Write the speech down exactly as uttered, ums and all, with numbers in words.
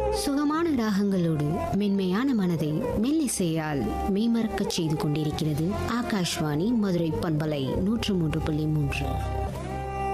சுகமான ராகங்களோடு மென்மையான மனதை மெல்லிசையால் மெய்மறக்கச் செய்து கொண்டிருக்கிறது ஆகாஷ்வாணி மதுரை பண்பலை நூற்று மூன்று புள்ளி மூன்று.